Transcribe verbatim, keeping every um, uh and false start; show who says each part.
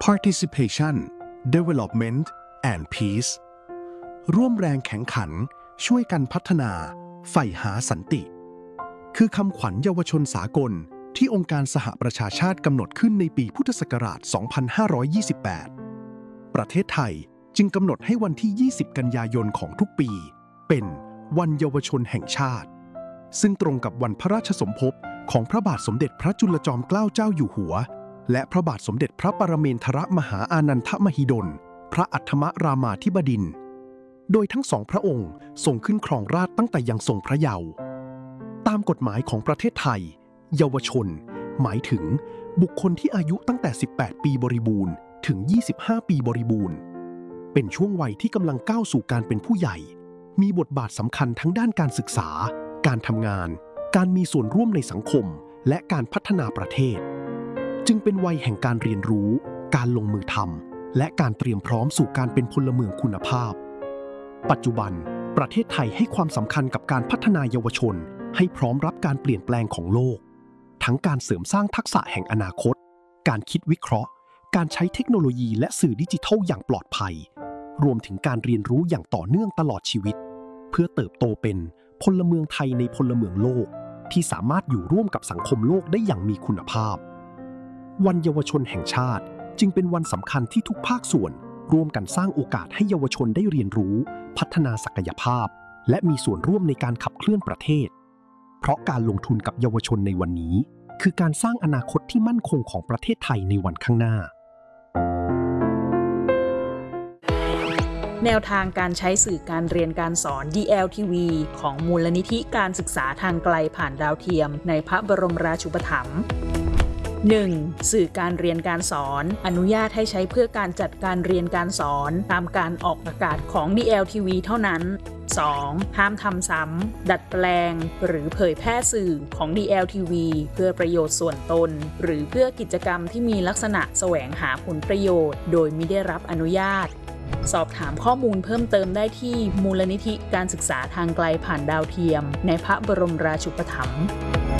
Speaker 1: Participation Development and Peace ร่วมแรงแข่งขันช่วยกันพัฒนาใฝ่หาสันติคือคำขวัญเยาวชนสากลที่องค์การสหประชาชาติกำหนดขึ้นในปีพุทธศักราช สองพันห้าร้อยยี่สิบแปด ประเทศไทยจึงกำหนดให้วันที่ ยี่สิบ กันยายนของทุกปีเป็นวันเยาวชนแห่งชาติซึ่งตรงกับวันพระราชสมภพของพระบาทสมเด็จพระจุลจอมเกล้าเจ้าอยู่หัวและพระบาทสมเด็จพระปรเมนทรมหาอานันทมหิดลพระอัฏฐมรามาธิบดินทร์โดยทั้งสองพระองค์ทรงขึ้นครองราชย์ตั้งแต่ยังทรงพระเยาว์ตามกฎหมายของประเทศไทยเยาวชนหมายถึงบุคคลที่อายุตั้งแต่ สิบแปด ปีบริบูรณ์ถึง ยี่สิบห้า ปีบริบูรณ์เป็นช่วงวัยที่กำลังก้าวสู่การเป็นผู้ใหญ่มีบทบาทสำคัญทั้งด้านการศึกษาการทำงานการมีส่วนร่วมในสังคมและการพัฒนาประเทศจึงเป็นวัยแห่งการเรียนรู้การลงมือทำและการเตรียมพร้อมสู่การเป็นพลเมืองคุณภาพปัจจุบันประเทศไทยให้ความสำคัญกับการพัฒนาเยาวชนให้พร้อมรับการเปลี่ยนแปลงของโลกทั้งการเสริมสร้างทักษะแห่งอนาคตการคิดวิเคราะห์การใช้เทคโนโลยีและสื่อดิจิทัลอย่างปลอดภัยรวมถึงการเรียนรู้อย่างต่อเนื่องตลอดชีวิตเพื่อเติบโตเป็นพลเมืองไทยในพลเมืองโลกที่สามารถอยู่ร่วมกับสังคมโลกได้อย่างมีคุณภาพวันเยาวชนแห่งชาติจึงเป็นวันสำคัญที่ทุกภาคส่วนร่วมกันสร้างโอกาสให้เยาวชนได้เรียนรู้พัฒนาศักยภาพและมีส่วนร่วมในการขับเคลื่อนประเทศเพราะการลงทุนกับเยาวชนในวันนี้คือการสร้างอนาคตที่มั่นคงของประเทศไทยในวันข้างหน้า
Speaker 2: แนวทางการใช้สื่อการเรียนการสอน ดี แอล ที วี ของมูลนิธิการศึกษาทางไกลผ่านดาวเทียมในพระบรมราชูปถัมภ์ หนึ่ง. สื่อการเรียนการสอนอนุญาตให้ใช้เพื่อการจัดการเรียนการสอนตามการออกอากาศของ ดี แอล ที วี เท่านั้น สอง. ห้ามทำซ้ำดัดแปลงหรือเผยแพร่สื่อของ ดี แอล ที วี เพื่อประโยชน์ส่วนตนหรือเพื่อกิจกรรมที่มีลักษณะแสวงหาผลประโยชน์โดยมิได้รับอนุญาตสอบถามข้อมูลเพิ่มเติมได้ที่มูลนิธิการศึกษาทางไกลผ่านดาวเทียมในพระบรมราชูปถัมภ์